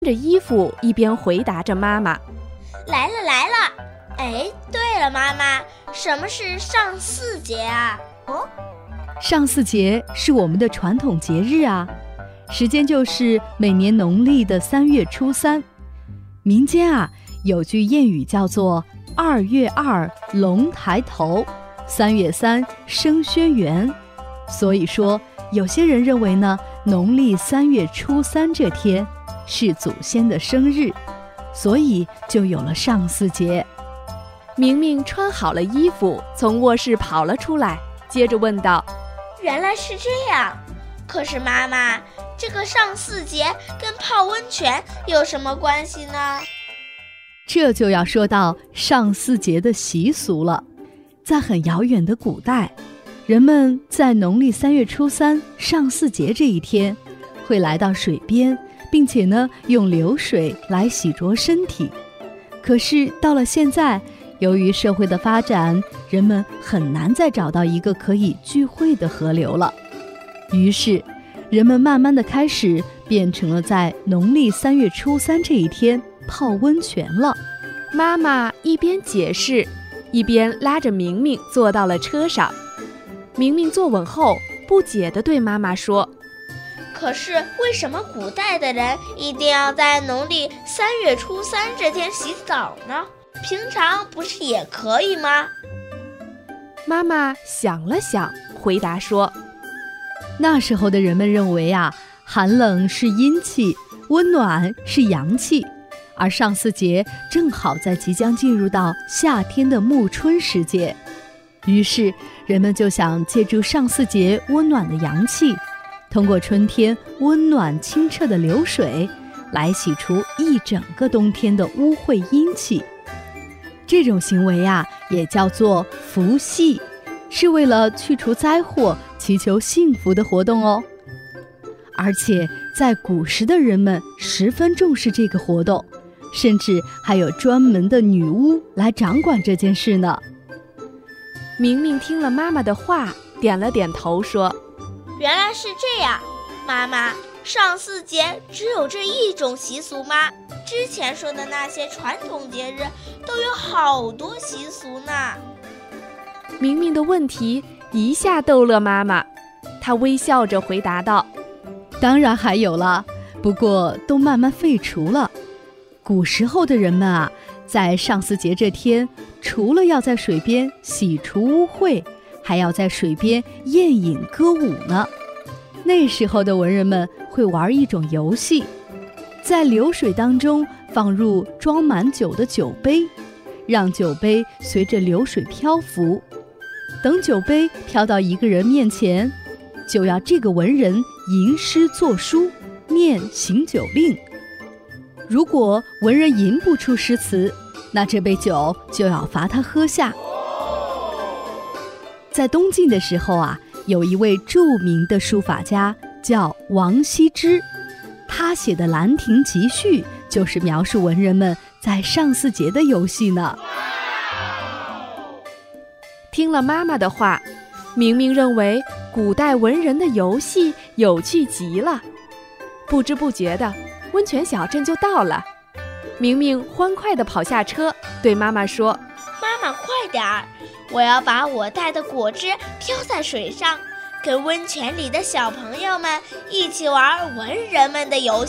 着衣服一边回答着妈妈： 来了来了。哎，对了，妈妈，什么是上巳节啊？ 上巳节是我们的传统节日啊，时间就是每年农历的3月初3。民间啊有句谚语叫做2月2龙抬头，3月3生轩辕。所以说有些人认为呢，农历3月初3这天是祖先的生日，所以就有了上巳节。 明明穿好了衣服从卧室跑了出来，接着问道： 原来是这样，可是妈妈，这个上巳节跟泡温泉有什么关系呢？ 这就要说到上巳节的习俗了。在很遥远的古代，人们在农历3月初3上巳节这一天会来到水边，并且呢用流水来洗濯身体。可是到了现在，由于社会的发展，人们很难再找到一个可以聚会的河流了。于是人们慢慢的开始变成了在农历3月初3这一天泡温泉了。 妈妈一边解释，一边拉着明明坐到了车上。明明坐稳后，不解地对妈妈说： 可是为什么古代的人一定要在农历3月初3这天洗澡呢？平常不是也可以吗？ 妈妈想了想，回答说： 那时候的人们认为啊，寒冷是阴气，温暖是阳气，而上巳节正好在即将进入到夏天的暮春时节。于是人们就想借助上巳节温暖的阳气，通过春天温暖清澈的流水来洗除一整个冬天的污秽阴气。这种行为啊也叫做伏羲，是为了去除灾祸，祈求幸福的活动哦。而且在古时的人们十分重视这个活动，甚至还有专门的女巫来掌管这件事呢。 明明听了妈妈的话，点了点头说： 原来是这样，妈妈，上巳节只有这一种习俗吗？之前说的那些传统节日都有好多习俗呢。 明明的问题一下逗乐妈妈，她微笑着回答道： 当然还有了，不过都慢慢废除了。古时候的人们啊，在上巳节这天，除了要在水边洗除污秽，还要在水边宴饮歌舞呢。那时候的文人们会玩一种游戏，在流水当中放入装满酒的酒杯，让酒杯随着流水漂浮。等酒杯飘到一个人面前，就要这个文人吟诗作书，念行酒令。如果文人吟不出诗词，那这杯酒就要罚他喝下。在东晋的时候啊，有一位著名的书法家叫王羲之，他写的《兰亭集序》就是描述文人们在上巳节的游戏呢。 听了妈妈的话，明明认为古代文人的游戏有趣极了。不知不觉的，温泉小镇就到了。明明欢快地跑下车，对妈妈说： 妈妈快点儿，我要把我带的果汁飘在水上，跟温泉里的小朋友们一起玩文人们的游戏。